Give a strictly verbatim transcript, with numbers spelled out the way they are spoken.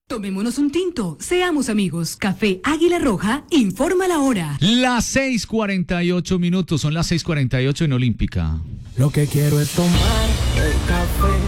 Tomémonos un tinto, seamos amigos. Café Águila Roja, informa la hora. Las seis cuarenta y ocho minutos, son las seis cuarenta y ocho en Olímpica. Lo que quiero es tomar el café